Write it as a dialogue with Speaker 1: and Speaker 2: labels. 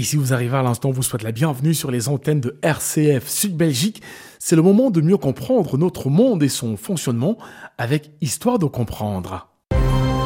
Speaker 1: Et si vous arrivez à l'instant, on vous souhaite la bienvenue sur les antennes de RCF Sud Belgique. C'est le moment de mieux comprendre notre monde et son fonctionnement avec Histoire de comprendre.